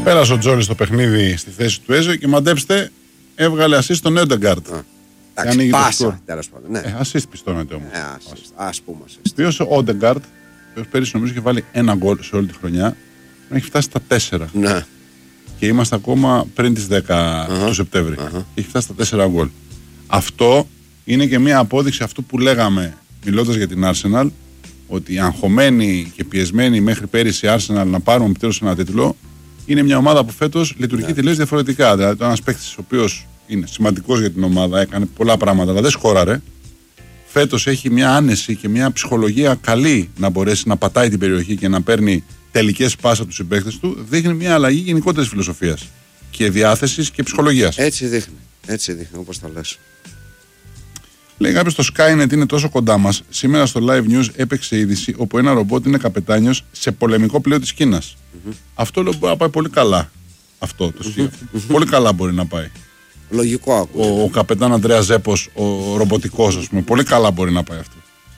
Πέρασε ο Τζόλι στο παιχνίδι στη θέση του Έζε και μαντέψτε, έβγαλε assist στον Έντεγκαρτ. Εντάξει, πάσα, τέλος πάντων. Ναι. Assist πιστώνεται όμως. Ας πούμε. Ποιος ο Έντεγκαρτ, ο πέρυσι νομίζω είχε βάλει ένα γκολ σε όλη τη χρονιά, έχει φτάσει στα 4. Ναι. Και είμαστε ακόμα πριν τις 10 του Σεπτέμβρη. Έχει φτάσει στα 4 γκολ. Αυτό είναι και μια απόδειξη αυτού που λέγαμε μιλώντας για την Arsenal, ότι αγχωμένη και πιεσμένη μέχρι πέρυσι η Arsenal να πάρουμε επιτέλους ένα τίτλο, είναι μια ομάδα που φέτος λειτουργεί τελείως διαφορετικά. Δηλαδή, ένας παίκτης ο οποίος είναι σημαντικός για την ομάδα, έκανε πολλά πράγματα, αλλά δεν σκόραρε. Φέτος έχει μια άνεση και μια ψυχολογία καλή να μπορέσει να πατάει την περιοχή και να παίρνει τελικές πάσα από τους συμπαίκτες του. Δείχνει μια αλλαγή γενικότερης φιλοσοφίας και διάθεσης και ψυχολογίας. Έτσι δείχνει, όπως τα λες. Λέει κάποιος το Skynet είναι τόσο κοντά μας. Σήμερα στο Live News έπαιξε είδηση όπου ένα ρομπότ είναι καπετάνιος σε πολεμικό πλοίο της Κίνας. Αυτό λέω μπορεί να πάει πολύ καλά. Αυτό το στοιχείο. Πολύ καλά μπορεί να πάει. Λογικό ακούω. Ο καπετάν Ανδρέας Ζέπος, ο ρομποτικός, ας πούμε. Πολύ καλά μπορεί να πάει αυτό.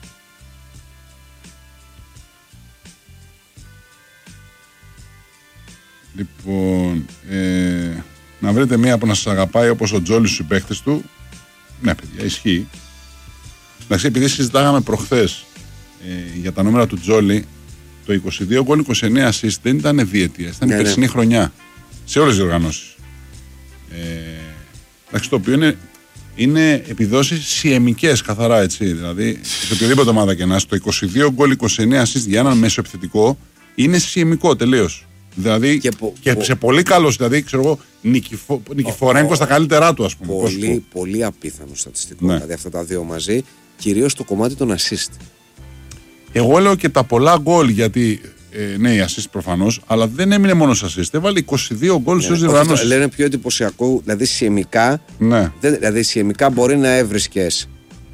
Λοιπόν, να βρείτε μία που να σας αγαπάει όπως ο Τζόλι στους συμπαίκτες του. Ναι, παιδιά, ισχύει. Εντάξει, επειδή συζητάγαμε προχθές για τα νούμερα του Τζόλι, το 22 γκολ 29 assist δεν ήταν διετία, ήταν η περσινή χρονιά. Σε όλες τις διοργανώσεις. Εντάξει, το οποίο είναι επιδόσεις σιεμικές καθαρά, έτσι. Δηλαδή, σε οποιοδήποτε ομάδα και να είσαι, το 22 γκολ 29 assist για έναν μεσοεπιθετικό είναι σιεμικό τελείως. Δηλαδή, και σε πολύ καλός, δηλαδή, ξέρω εγώ, Νικηφορένκο στα καλύτερά του, ας πούμε. Πολύ απίθανο στατιστικό. Δηλαδή, αυτά τα δύο μαζί, κυρίως το κομμάτι των assist. Εγώ λέω και τα πολλά γκολ, γιατί ναι, οι assist προφανώς, αλλά δεν έμεινε μόνο σε assist. Έβαλε 22 γκολ σε όλες τις διοργανώσεις. Λένε πιο εντυπωσιακό, δηλαδή σιεμικά. Ναι. Δηλαδή, σιεμικά μπορεί να έβρισκες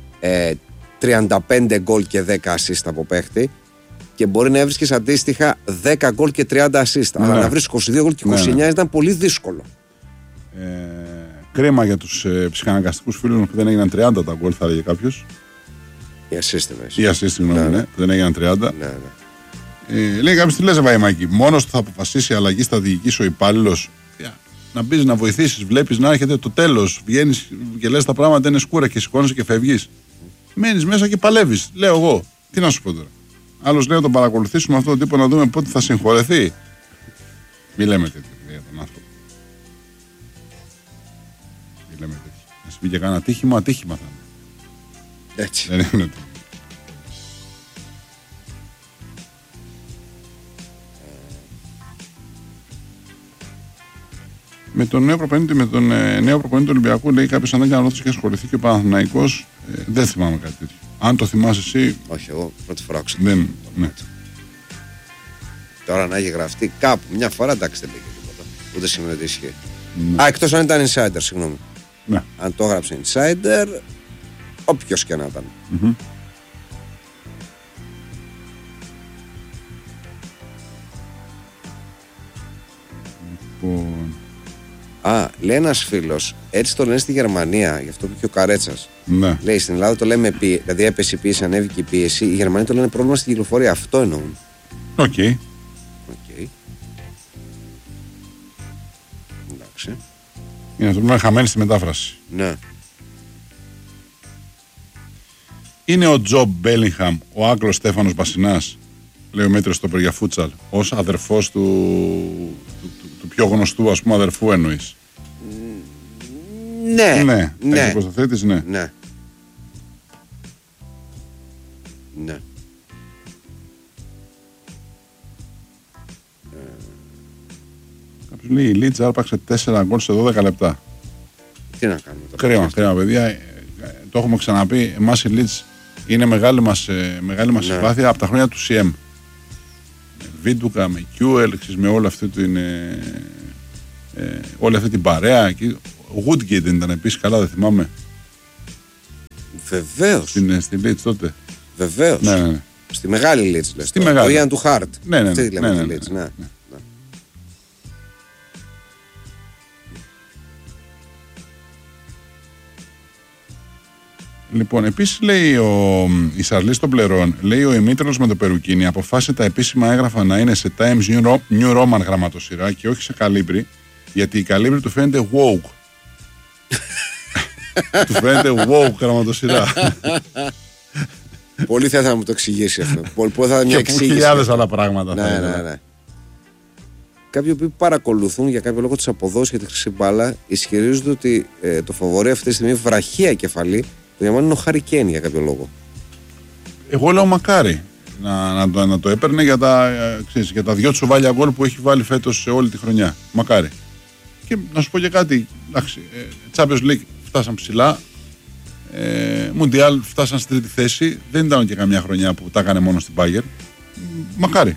35 γκολ και 10 assist από παίχτη. Και μπορεί να έβρισκες αντίστοιχα 10 γκολ και 30 assist. Αλλά να βρεις 22 γκολ και 29 ήταν πολύ δύσκολο. Κρίμα για τους ψυχαναγκαστικούς φίλους μου που δεν έγιναν 30 τα γκολ, θα έλεγε κάποιος. Η assist, ναι, που δεν έγιναν 30. Ναι. Λέει κάποιος, τι λες, Βαϊμάκη, μόνος του θα αποφασίσει αλλαγή στρατηγικής ο υπάλληλος. Να μπεις να βοηθήσεις, βλέπεις να έρχεται το τέλος. Βγαίνεις και λες τα πράγματα είναι σκούρα και σηκώνεσαι και φεύγεις. Μένεις μέσα και παλεύεις. Λέω εγώ, τι να σου πω τώρα. Άλλος λέει να τον παρακολουθήσουμε αυτόν τον τύπο να δούμε πότε θα συγχωρεθεί. Μη λέμε τέτοιο για τον άνθρωπο. Μη λέμε τέτοιο. Να συμβεί και κανένα ατύχημα θα είναι. Έτσι. Δεν είναι τέτοιο. Με τον νέο προπονητή του Ολυμπιακού, λέει κάποιος ανάγκη να ρωτήσει και ασχοληθεί και ο Παναθηναϊκός. Δεν θυμάμαι κάτι τέτοιο. Αν το θυμάσαι εσύ. Όχι, εγώ πρώτη φορά άκουσα. Ναι. Τώρα να έχει γραφτεί κάπου μια φορά, εντάξει, δεν λέει και τίποτα. Ούτε σημαίνει ότι ισχύει. Ναι. Εκτός αν ήταν insider, συγγνώμη. Ναι. Αν το έγραψε insider, όποιος και να ήταν. Λοιπόν. Λέει ένας φίλος, έτσι το λένε στη Γερμανία, γι' αυτό που είχε ο Καρέτσας. Ναι. Λέει στην Ελλάδα το λέμε δηλαδή έπεσε η πίεση, ανέβηκε η πίεση. Οι Γερμανοί το λένε πρόβλημα στην κυκλοφορία. Αυτό εννοούν. Οκ. Εντάξει. Είναι αυτό που είναι χαμένη στη μετάφραση. Ναι. Είναι ο Τζομπ Μπέλιγχαμ, ο Άγγλος Στέφανος Μπασινάς, λέει ο Μέτριος Στόπερ για φούτσαλ, ως αδερφός του πιο γνωστού, ας πούμε, αδερφού εννοείς. Ναι. Έχεις υποθέτεις, ναι. Κάποιος λέει η Λίτζ άρπαξε 4 γκολ σε 12 λεπτά. Τι να κάνουμε τώρα. Κρίμα, παιδιά. Το έχουμε ξαναπεί. Εμάς η Λίτζ είναι μεγάλη μας συμπάθεια από τα χρόνια του CM. Με Βίντουκα, με Κιούελ, με όλη αυτή την παρέα. Ο Woodgate δεν ήταν επίσης, καλά δεν θυμάμαι. Βεβαίως. Στη Λίτζ τότε. Βεβαίως. Ναι. Στη μεγάλη Λίτζ λες. Στη μεγάλη. Το Ιαν του Χάρτ. Ναι. Τι λέμε τη Λίτζ, ναι. Λοιπόν, επίσης λέει η Σαρλής των Πλερών, λέει ο Ημίτρος με το Περουκίνι αποφάσισε τα επίσημα έγγραφα να είναι σε Times New Roman γραμματοσυρά και όχι σε καλύμπρι, γιατί η καλύμπρι του φαίνεται woke. Του φαίνεται woke γραμματοσυρά. Πολύ θα ήθελα να μου το εξηγήσει αυτό. Πολύ θα ήθελα μια εξήγηση. Και χιλιάδες άλλα πράγματα. Ναι. Κάποιοι που παρακολουθούν για κάποιο λόγο τις αποδόσεις για τη χρυσή μπάλα ισχυρίζονται ότι το φαβορί αυτή τη στιγμή βραχία κεφαλή το Γιαμάν είναι ο Χάρι Κέιν για κάποιο λόγο. Εγώ λέω μακάρι να το έπαιρνε για τα 2 τσουβάλια γκολ που έχει βάλει φέτος σε όλη τη χρονιά. Μακάρι. Και να σου πω και κάτι. Champions League φτάσαν ψηλά. Μουντιάλ φτάσαν στην τρίτη θέση. Δεν ήταν και καμιά χρονιά που τα έκανε μόνο στην Bayern. Μακάρι.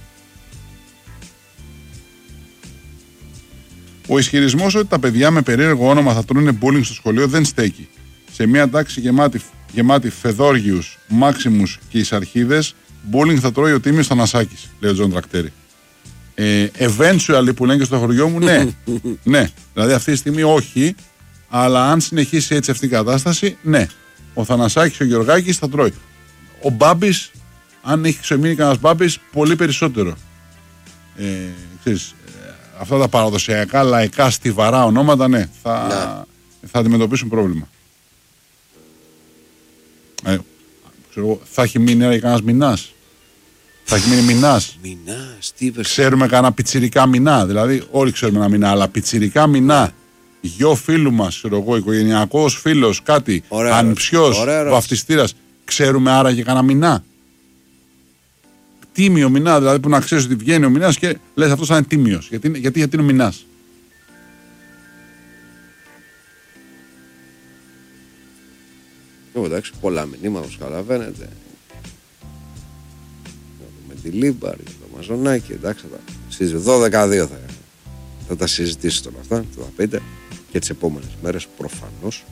Ο ισχυρισμός ότι τα παιδιά με περίεργο όνομα θα τρούνε bullying στο σχολείο δεν στέκει. Σε μια τάξη γεμάτη Φεδόργιους, Μάξιμους και Ισαρχίδες, bullying θα τρώει ο Τίμιος Θανασάκης, λέει ο Τζον Τρακτέρη. Eventually που λένε και στο χωριό μου, ναι. Ναι. Δηλαδή αυτή τη στιγμή όχι, αλλά αν συνεχίσει έτσι αυτή η κατάσταση, ναι. Ο Θανασάκης και ο Γεωργάκης θα τρώει. Ο Μπάμπης, αν έχει ξεμείνει κανένας Μπάμπης, πολύ περισσότερο. Ξέρεις, αυτά τα παραδοσιακά, λαϊκά, στιβαρά ονόματα, ναι, θα αντιμετωπίσουν πρόβλημα. Θα έχει μείνει κανένας Μινάς. Θα έχει μείνει Μινάς. Μινάς, τι είπες. Ξέρουμε κανένα πιτσιρικά Μινά. Δηλαδή, όλοι ξέρουμε ένα Μινά, αλλά πιτσιρικά Μινά. Γιο φίλου μας, ξέρω εγώ, οικογενειακός φίλος, κάτι. Ανιψιός, βαφτιστήρας. Ξέρουμε άραγε κανένα Μινά. Τίμιο Μινά, δηλαδή που να ξέρεις ότι βγαίνει ο Μινάς και λες αυτός θα είναι τίμιος. Γιατί είναι ο Μινάς. Εντάξει, πολλά μηνύματα όπως καταλαβαίνετε. Με τη Λίμπαρ, για το Μαζονάκι, εντάξει, 12-2 θα τα συζητήσει τώρα αυτά, θα τα πείτε και τις επόμενες μέρες προφανώς.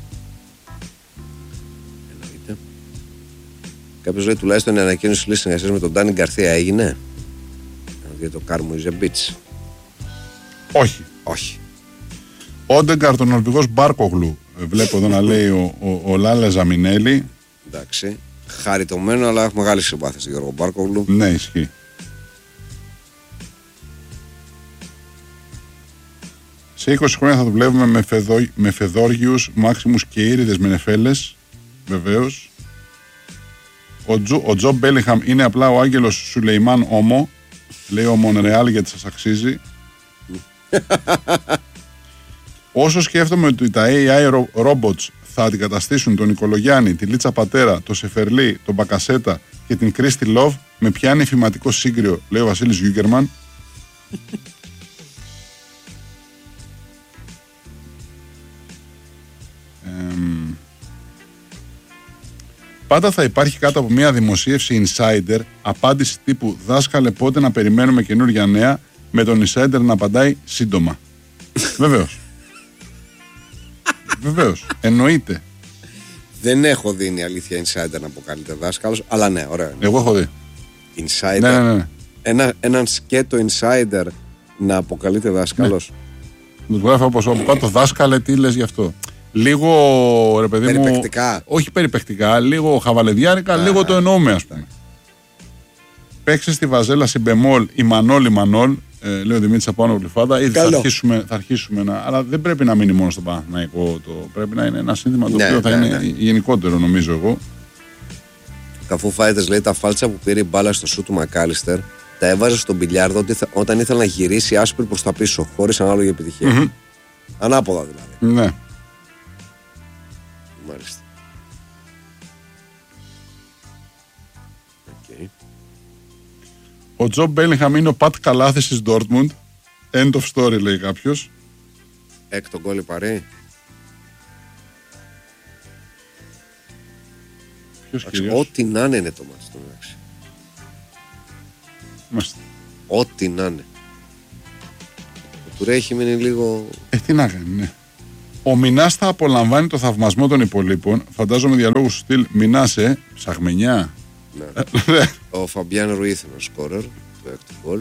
Εννοείται. Κάποιος λέει τουλάχιστον η ανακοίνωση λύσης συνεργασίας με τον Ντάνι Γκαρθία έγινε για το Κάρμου is a bitch. Όχι. Όντεγκαρ, τον Νορβηγός Μπάρκογλου. Βλέπω εδώ να λέει ο Λάλε Ζαμινέλη. Εντάξει. Χαριτωμένο, αλλά έχω μεγάλη συμπάθεια στον Γιώργο Μπάρκογλου. Ναι, ισχύει. Σε 20 χρόνια θα το βλέπουμε με Φεδόργιους, Μάξιμους και Ήριδες με νεφέλες. Βεβαίως. Ο Τζο Μπέλιχαμ είναι απλά ο άγγελος Σουλεϊμάν Όμο. Λέει ο Μονρεάλ γιατί σας αξίζει. Όσο σκέφτομαι ότι τα AI robots θα αντικαταστήσουν τον Νικολογιάννη, τη Λίτσα Πατέρα, τον Σεφερλί, τον Μπακασέτα και την Κρίστη Λόβ, με πιάνει φηματικό σύγκριο, λέει ο Βασίλης Γιούγκερμαν. Πάντα θα υπάρχει κάτω από μια δημοσίευση insider απάντηση τύπου «Δάσκαλε, πότε να περιμένουμε καινούργια νέα», με τον insider να απαντάει σύντομα. Βεβαίως. Βεβαίως. Εννοείται. Δεν έχω δει, είναι η αλήθεια, insider να αποκαλείται δάσκαλος, αλλά ναι, ωραία. Εγώ έχω δει. Insider. Ναι. Έναν σκέτο insider να αποκαλείται δάσκαλος. Ναι. Του γράφω όπως από κάτω, δάσκαλε, τι λες γι' αυτό. Λίγο, ρε παιδί μου. Περιπαικτικά. Όχι περιπαικτικά, λίγο χαβαλεδιάρικα, λίγο το εννοούμε, ας πούμε. Παίξε στη Βαζέλα συμπεμόλ η Μανώλη. Λέει ο Δημήτρης από άνω Γλυφάδα. Ήδη θα αρχίσουμε να. Αλλά δεν πρέπει να μείνει μόνο στο Παναθηναϊκό. Πρέπει να είναι ένα σύνθημα το οποίο θα είναι γενικότερο, νομίζω εγώ. Καφού Φάιτες λέει τα φάλτσα που πήρε η μπάλα στο σου του Μακάλιστερ τα έβαζε στον μπιλιάρδο όταν ήθελε να γυρίσει άσπρη προς τα πίσω, χωρίς ανάλογη επιτυχία. Ανάποδα δηλαδή. Ναι. Μάλιστα. Ο Τζο Μπέλιγχαμ είναι ο Πατ Καλάθης της Dortmund. End of story, λέει κάποιος. Έκτο γκόλ Παρί. Ποιος κυρίως? Ό,τι να είναι το μάτς του μεταξύ. Ό,τι να είναι. Ο Τουρέ έχει μείνει λίγο. Τι να κάνει, ναι. Ο Μινάς θα απολαμβάνει το θαυμασμό των υπολείπων. Φαντάζομαι διαλόγου σου στυλ Μινάσε, ψαγμενιά. Ναι. Ο Φαμπιάν Ρουίθ είναι ο σκόρερ του έκτου γκολ.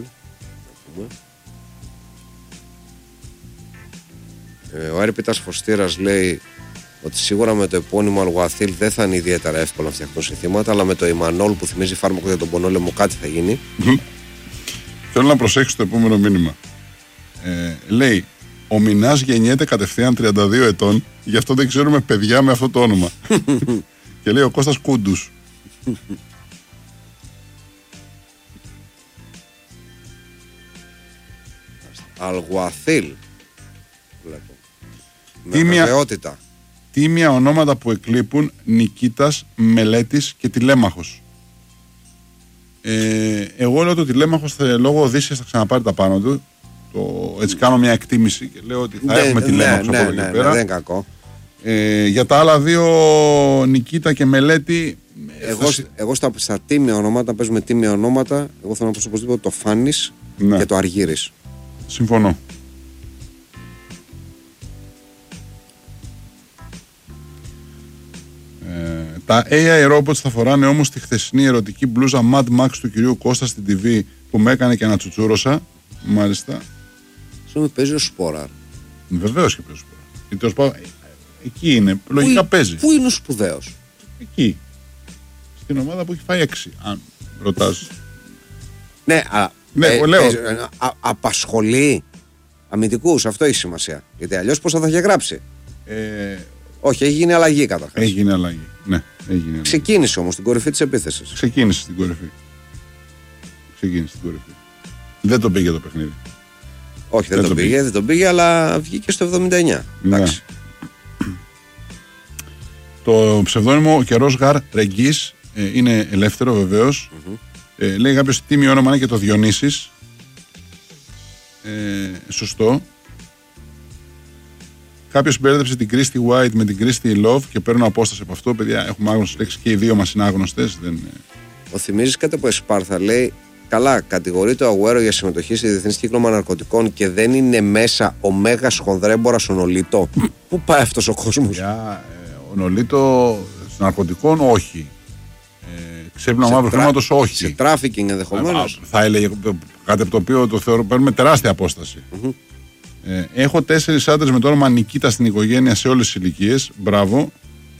Ο Έρπιτας Φωστήρας λέει ότι σίγουρα με το επώνυμο Αλγουαθίλ δεν θα είναι ιδιαίτερα εύκολο να φτιαχτούν συνθήματα, αλλά με το Ιμανόλ που θυμίζει φάρμακο για τον πονόλεμο κάτι θα γίνει. Θέλω να προσέξεις το επόμενο μήνυμα. Λέει, ο Μινάς γεννιέται κατευθείαν 32 ετών, γι' αυτό δεν ξέρουμε παιδιά με αυτό το όνομα. Και λέει ο Κώστας Κούντους. Αλγουαθίλ. Με βεβαιότητα. Τίμια ονόματα που εκλείπουν: Νικήτας, Μελέτης και Τηλέμαχος. Εγώ λέω ότι ο Τηλέμαχος λόγω Οδύσσιας θα ξαναπάρει τα πάνω του. Έτσι κάνω μια εκτίμηση και λέω ότι θα έχουμε Τηλέμαχος από εδώ και πέρα. Δεν είναι κακό. Για τα άλλα δύο, Νικήτα και Μελέτη. Εγώ στα τίμια ονόματα, παίζουμε τίμια ονόματα. Εγώ θέλω να πω οπωσδήποτε το Φάνης και το Αργύρης. Συμφωνώ. Τα AI robots θα φοράνε όμως τη χθεσινή ερωτική μπλούζα Mad Max του κυρίου Κώστα στην TV που με έκανε και να τσουτσούρωσα. Μάλιστα. Συγγνώμη, παίζει ο Σπόραρ. Βεβαίως και παίζει ο Σπόραρ. Εκεί είναι. Λογικά παίζει. Πού είναι ο σπουδαίος? Εκεί. Στην ομάδα που έχει φάει 6. Αν ρωτάς. Ναι, λέω. Απασχολεί αμυντικούς. Αυτό έχει σημασία. Γιατί αλλιώς πώς θα είχε γράψει. Όχι, έχει γίνει αλλαγή καταρχάς. Έχει γίνει αλλαγή. Ναι, έχει γίνει αλλαγή. Ξεκίνησε όμως στην κορυφή της επίθεσης. Ξεκίνησε στην κορυφή. Δεν τον πήγε το παιχνίδι. Όχι, δεν τον πήγε, αλλά βγήκε στο 79. Εντάξει. Το ψευδόνυμο ο Καιρός Γαρ Ρεγγής είναι ελεύθερο βεβαίως. Λέει κάποιος τίμιο όνομα είναι και το Διονύσης. Σωστό. Κάποιος μπέρδεψε την Κρίστη White με την Κρίστη Love και παίρνω απόσταση από αυτό. Παιδιά, έχουμε άγνωστες λέξεις και οι δύο μας είναι άγνωστες. Ο θυμίζεις κάτι από Εσπάρθα, λέει. Καλά, κατηγορείται ο Αγουέρο για συμμετοχή στη διεθνή κύκλωμα ναρκωτικών και δεν είναι μέσα ο μέγας χονδρέμπορας ο Νολίτο. Πού πάει αυτός ο κόσμος? Ο Νολίτο ναρκωτικών όχι. Ξέπλυμα μαύρου χρήματος όχι. Σε τράφικινγκ ενδεχομένως. Θα έλεγε κάτι από το οποίο το θεωρώ παίρνουμε τεράστια απόσταση. Έχω 4 άντρες με το όνομα Νικήτα στην οικογένεια σε όλες τις ηλικίες. Μπράβο.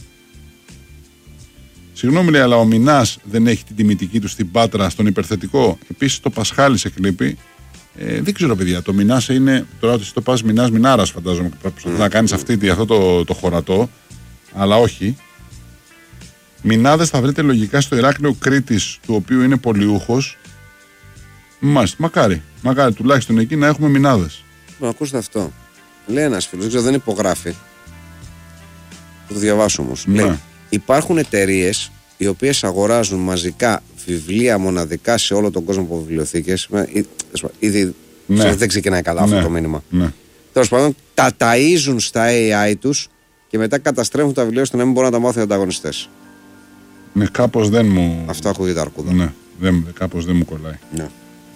Συγγνώμη, λέει, αλλά ο Μινάς δεν έχει την τιμητική του στην Πάτρα, στον υπερθετικό. Επίσης το Πασχάλης εκλείπει. Δεν ξέρω, παιδιά. Το Μινάς είναι. Τώρα ότι το πας Μινάς Μινάρας, φαντάζομαι. Να κάνεις αυτό το χωρατό. Αλλά όχι. Μινάδες θα βρείτε λογικά στο Ηράκλειο Κρήτης, του οποίου είναι πολιούχος. Μάλιστα. Μακάρι τουλάχιστον εκεί να έχουμε Μινάδες. Να ακούσετε αυτό. Λέει ένας φίλος, δεν ξέρω, δεν υπογράφει. Θα το διαβάσω όμως. Ναι. Λέει, υπάρχουν εταιρείες οι οποίες αγοράζουν μαζικά βιβλία μοναδικά σε όλο τον κόσμο από βιβλιοθήκες. Ήδη δεν ξεκινάει καλά αυτό το μήνυμα. Ναι. Τέλος πάντων, τα ταΐζουν στα AI τους και μετά καταστρέφουν τα βιβλία ώστε να μην μπορούν να τα μάθουν οι ανταγωνιστές. Ναι, κάπως δεν μου. Αυτό ακούγεται αρκούδα. Ναι, κάπως δεν μου κολλάει. Ναι.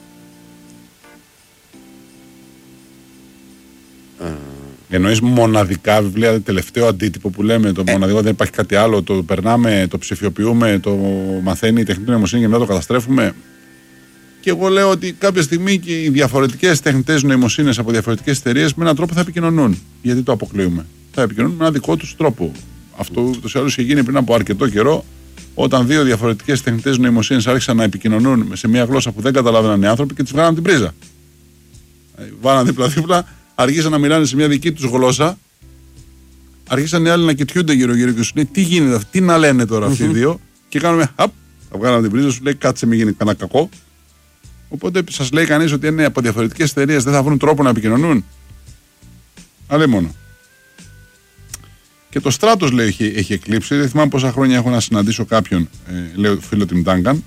Εννοείς μοναδικά βιβλία, τελευταίο αντίτυπο που λέμε, το μοναδικό, δεν υπάρχει κάτι άλλο, το περνάμε, το ψηφιοποιούμε, το μαθαίνει η τεχνητή νοημοσύνη και μετά το καταστρέφουμε. Και εγώ λέω ότι κάποια στιγμή και οι διαφορετικές τεχνητές νοημοσύνες από διαφορετικές εταιρείες με έναν τρόπο θα επικοινωνούν. Γιατί το αποκλείουμε? Θα επικοινωνούν με έναν δικό τους τρόπο. Αυτό ούτως ή άλλως είχε γίνει πριν από αρκετό καιρό, όταν δύο διαφορετικές τεχνητές νοημοσύνες άρχισαν να επικοινωνούν σε μια γλώσσα που δεν καταλάβαιναν οι άνθρωποι και τις βγάλαν την πρίζα. Βάλαν δίπλα-δίπλα. Αργήσαν να μιλάνε σε μια δική τους γλώσσα. Άρχισαν οι άλλοι να κοιτιούνται γύρω-γύρω και σου λέει: τι γίνεται, τι να λένε τώρα αυτοί οι δύο. Και κάνουμε χαπ, θα βγάλαμε την πρίζα, σου λέει: κάτσε, μην γίνει κανένα κακό. Οπότε σας λέει κανείς ότι είναι από διαφορετικές εταιρείες δεν θα βρουν τρόπο να επικοινωνούν. Αλλά μόνο. Και το Στράτος, λέει, έχει εκλείψει. Δεν θυμάμαι πόσα χρόνια έχω να συναντήσω κάποιον, λέει ο φίλο Τιμ Ντάγκαν.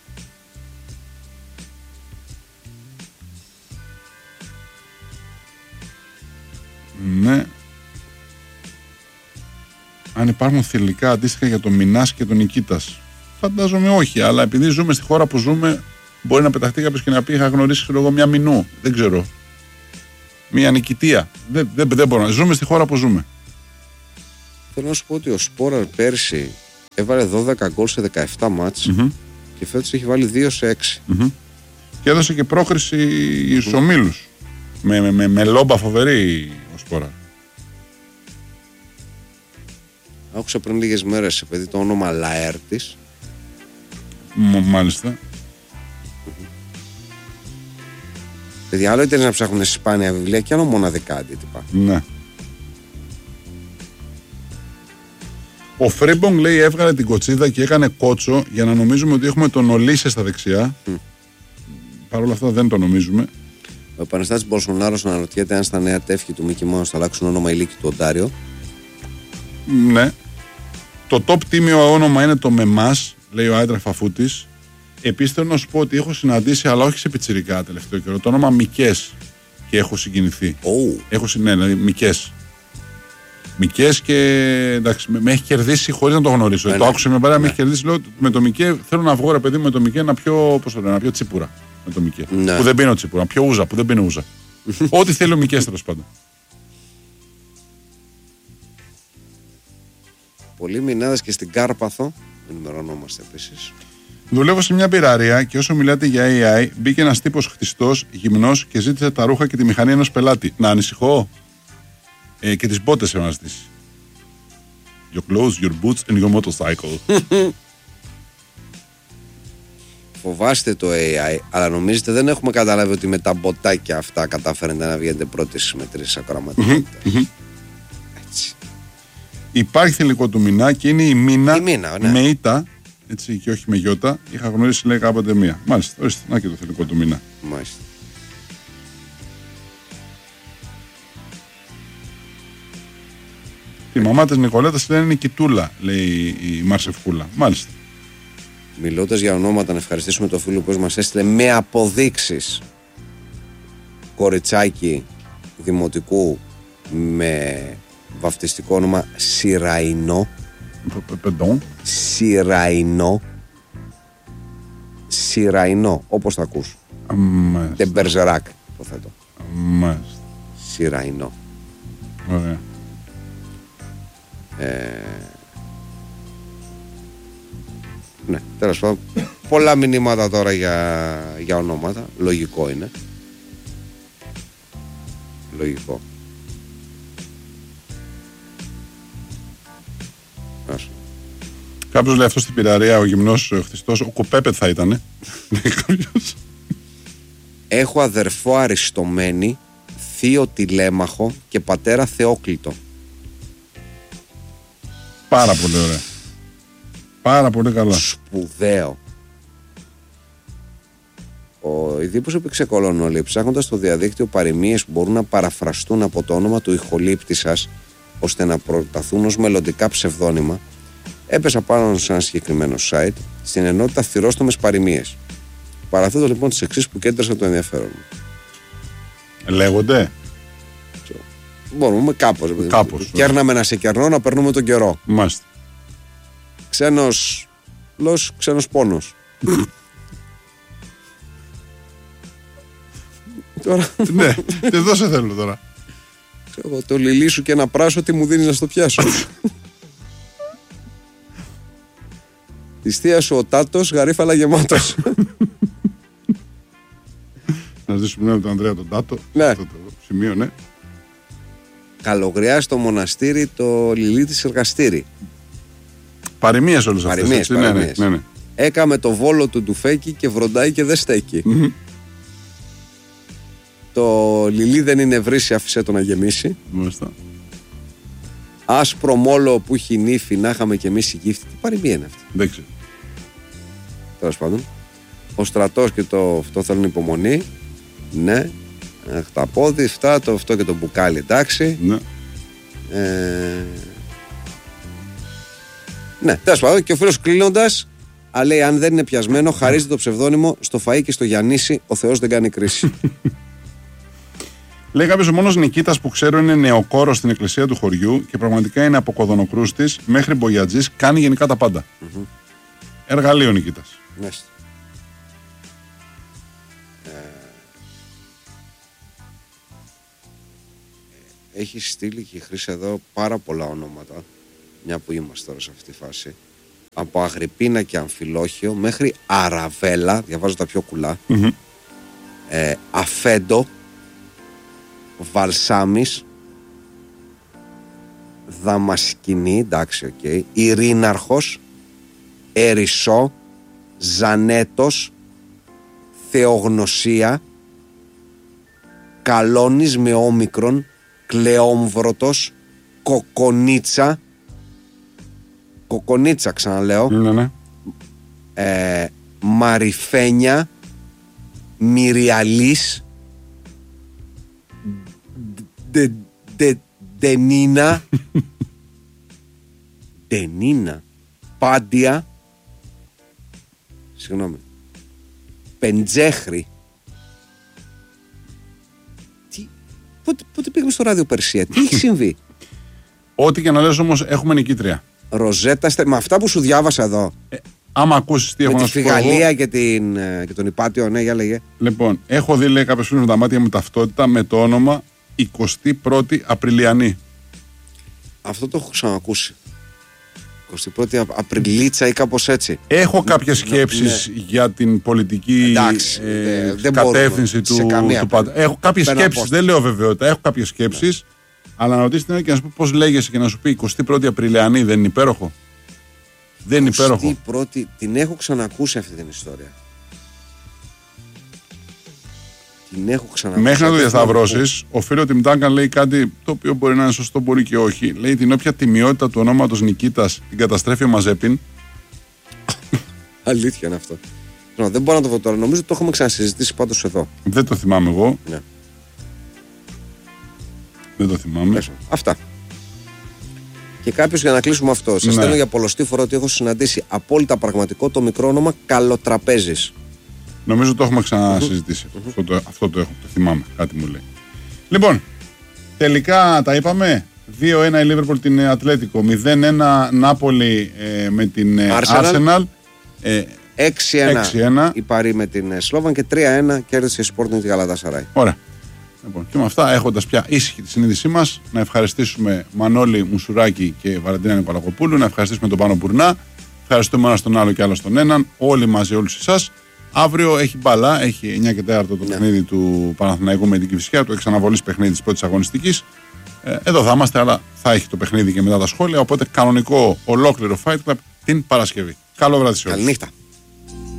Ναι. Αν υπάρχουν θηλυκά αντίστοιχα για τον Μινάς και τον Νικήτας. Φαντάζομαι όχι, αλλά επειδή ζούμε στη χώρα που ζούμε, μπορεί να πεταχτεί κάποιος και να πει: είχα γνωρίσει μια Μινού. Δεν ξέρω. Μια Νικητία. Δεν μπορώ να. Ζούμε στη χώρα που ζούμε. Θέλω να σου πω ότι ο Σπόραρ πέρσι έβαλε 12 γκολ σε 17 μάτς και φέτος έχει βάλει 2 σε 6. Και έδωσε και πρόκριση στους ομίλους. Με λόμπα φοβερή ο Σπόραρ. Άκουσα πριν λίγες μέρες, παιδί, το όνομα Λαέρτης. Μάλιστα. Παιδιά, άλλο ήταν να ψάχνουν σπάνια βιβλία και άλλο μοναδικά αντίτυπα. Ναι. Ο Φρίμπονγκ λέει έβγαλε την κοτσίδα και έκανε κότσο για να νομίζουμε ότι έχουμε τον Ολίσε στα δεξιά. Παρ' όλα αυτά δεν το νομίζουμε. Ο επαναστάτης Μπολσονάρος αναρωτιέται αν στα νέα τεύχη του Μίκη Μάους θα αλλάξουν όνομα η Λύκη του Οντάριο. Ναι. Το top τίμιο όνομα είναι το Μεμάς, λέει ο Άιτρα Φαφούτης. Επίσης θέλω να σου πω ότι έχω συναντήσει, αλλά όχι σε πιτσιρικά τελευταίο καιρό, το όνομα Μικές και έχω συγκινηθεί. Ναι, δηλαδή Μικές. Μικές και εντάξει, με έχει κερδίσει χωρίς να το γνωρίσω. Το άκουσα μια παρέα, με έχει κερδίσει. Λέω με το Μικέ θέλω να βγω, ρε παιδί, με το Μικέ να πιω, πώς το λένε, να πιω τσίπουρα. Με το Μικέ. Που δεν πίνω τσίπουρα, να πιω ούζα που δεν πίνω ούζα. Ό,τι θέλει ο Μικές τέλος πάντων. Πολλοί μηνάδες και στην Κάρπαθο, ενημερωνόμαστε επίσης. Δουλεύω σε μια πυραρία και όσο μιλάτε για AI, μπήκε ένας τύπος χτιστός, γυμνός και ζήτησε τα ρούχα και τη μηχανή ενός πελάτη. Να ανησυχώ. Και τις μπότες θέλω να ζητήσει. Your clothes, your boots and your motorcycle. Φοβάστε το AI, αλλά νομίζετε δεν έχουμε καταλάβει ότι με τα μποτάκια αυτά κατάφερετε να βγαίνετε πρώτες στις μετρήσεις ακροαματικότητας. Έτσι. Υπάρχει θηλυκό του μηνά και είναι η Μίνα, ναι. Με ήττα, έτσι και όχι με γιώτα. Είχα γνωρίσει, λέει, κάποτε μία. Μάλιστα, ορίστε, να και το θηλυκό του μηνά. Μάλιστα. Η μαμά της Νικολέτας λένε είναι η Κιτούλα, λέει η Μαρσευκούλα. Μάλιστα. Μιλώντας για ονόματα, να ευχαριστήσουμε τον φίλο που μας έστειλε με αποδείξεις κοριτσάκι δημοτικού με βαφτιστικό όνομα Σιραϊνό. Σιραϊνό, όπως το ακούς. Τεμπερζεράκ, υποθέτω. Μάλιστα. Σιραϊνό. Ωραία. Ναι, τέλος πάντων. Πολλά μηνύματα τώρα για ονόματα. Λογικό είναι. Λογικό. Κάποιος λέει αυτό στην πυραρία, ο γυμνός χτιστός, ο Κοπέπετ θα ήτανε. Έχω αδερφό Αριστομένη, θείο Τηλέμαχο και πατέρα Θεόκλητο. Πάρα πολύ ωραία. Πάρα πολύ καλά. Σπουδαίο. Ο Ιδίπος επεξεκολώνω, λέει, ψάχνοντας στο διαδίκτυο παροιμίες που μπορούν να παραφραστούν από το όνομα του ηχολήπτη σας, ώστε να προταθούν ως μελλοντικά ψευδόνυμα, έπεσα πάνω σε ένα συγκεκριμένο site στην ενότητα θυρόστομες παροιμίες. Παραθέτω λοιπόν τις εξής που κέντρωσαν το ενδιαφέρον μου. Λέγονται. Μπορούμε κάπως. Κέρναμε να σε κερνώ, να περνούμε τον καιρό. Μάλιστα. Ξένος λος, ξένος πόνος. Τώρα. Ναι, εδώ σε θέλω τώρα. Ξέρω, το λιλί σου και ένα πράσο, τι μου δίνεις να στο πιάσω. Της θείας σου ο Τάτος, γαρίφαλα γεμάτος. Να ζήσουμε με τον Ανδρέα τον Τάτο. Ναι. Αυτό το σημείο, ναι. Καλογριά στο μοναστήρι, το λιλί της εργαστήρι. Παροιμίες όλες αυτές. Παροιμίες. Ναι. Έκαμε το βόλο του ντουφέκι και βροντάει και δεν στέκει. Το λιλί δεν είναι βρύση, άφησε το να γεμίσει. Μάλιστα. Άσπρο μόλο που έχει νύφη, να είχαμε κι εμείς η γύφτη. Τι παροιμία είναι αυτή. Δεν ξέρω. Τέλος πάντων. Ο στρατός και το αυτό θέλουν υπομονή. Ναι. Τα πόδι, το αυτό και το μπουκάλι, εντάξει. Ναι. Ναι, τέλος πάντων. Και ο φίλος κλείνοντας, λέει, αν δεν είναι πιασμένο, χαρίζει το ψευδόνυμο στο φαΐ και στο Γιαννίση. Ο Θεός δεν κάνει κρίση. Λέει κάποιος, ο μόνος Νικήτας που ξέρω είναι νεοκόρος στην εκκλησία του χωριού και πραγματικά είναι από κοδωνοκρούστης μέχρι μπογιατζής, κάνει γενικά τα πάντα. Εργαλείο Νικήτας. Μάλιστα. Έχει στείλει και η Χρύση εδώ πάρα πολλά ονόματα, μια που είμαστε τώρα σε αυτή τη φάση. Από Αγρυπίνα και Αμφιλόχιο μέχρι Αραβέλα, διαβάζω τα πιο κουλά, Αφέντο, Βαλσάμις, Δαμασκηνή, εντάξει, οκ. Ειρήναρχος, Ερισσό, Ζανέτος, Θεογνωσία, Καλώνης με όμικρον, Κλεόμβρωτος, Κοκονίτσα, ξαναλέω, Ναι. Μαριφένια, Μυριαλής, Ντενίνα, Πάντια, συγγνώμη, Πεντζέχρη. Πότε πήγαμε στο ράδιο Περσία, τι έχει συμβεί? Ό,τι και να λες όμως έχουμε νικήτρια. Ροζέτα, με αυτά που σου διάβασα εδώ. Άμα ακούσεις τι έχω να σου πω. Με τη Φιγαλία και τον Υπάτιο, ναι, για λέγε. Λοιπόν, έχω δει, λέει, κάποιος φίλος με τα μάτια μου ταυτότητα με το όνομα 21η Απριλιανή. Αυτό το έχω ξανακούσει. 21η Απριλίτσα ή κάπως έτσι. Έχω κάποιες σκέψεις για την πολιτική κατεύθυνση του Πάντα. Έχω κάποιες σκέψεις, δεν λέω βεβαιότητα, έχω κάποιες σκέψεις. Αλλά να ρωτήσει την και να σου πει πώς λέγεσαι και να σου πει 21η Απριλιανή, δεν είναι υπέροχο? Δεν είναι υπέροχο? 21η, την έχω ξανακούσει αυτή την ιστορία. Την έχω ξανακούσει. Μέχρι να το διασταυρώσεις, ο φίλος Τιμ Ντάγκαν λέει κάτι το οποίο μπορεί να είναι σωστό, μπορεί και όχι. Λέει την όποια τιμιότητα του ονόματος Νικήτας την καταστρέφει ο Μαζέπιν. Αλήθεια είναι αυτό. Δεν μπορώ να το πω τώρα. Νομίζω ότι το έχουμε ξανασυζητήσει πάντως εδώ. Δεν το θυμάμαι εγώ. Ναι. Δεν το θυμάμαι. Αυτά. Και κάποιος, για να κλείσουμε αυτό, σας στέλνω για πολλωστή φορά ότι έχω συναντήσει απόλυτα πραγματικό το μικρό όνομα Καλοτραπέζης. Νομίζω το έχουμε ξανασυζητήσει. Αυτό το έχω, το θυμάμαι. Κάτι μου λέει. Λοιπόν, τελικά τα είπαμε. 2-1 η Λίβερπουλ την Ατλέτικο, 0-1 Νάπολη με την Arsenal. 6-1 η Παρί με την Σλόβαν και 3-1 κέρδισε η Sporting τη Γαλατασαράι. Ωραία. Λοιπόν, και με αυτά, έχοντας πια ήσυχη τη συνείδησή μας, να ευχαριστήσουμε Μανώλη Μουσουράκη και Βαλεντίνα Νικολακοπούλου, να ευχαριστήσουμε τον Πάνο Μπουρνά, ευχαριστούμε ένα τον άλλο και άλλο τον έναν, όλοι μαζί, όλους εσάς. Αύριο έχει μπάλα, έχει 9 και 4 το παιχνίδι του Παναθηναϊκού με την Κηφισιά, το εξαναβολής παιχνίδι της πρώτης αγωνιστικής. Εδώ θα είμαστε, αλλά θα έχει το παιχνίδι και μετά τα σχόλια. Οπότε κανονικό ολόκληρο Fight Club την Παρασκευή. Καλό βράδυ σε όλους. Καληνύχτα.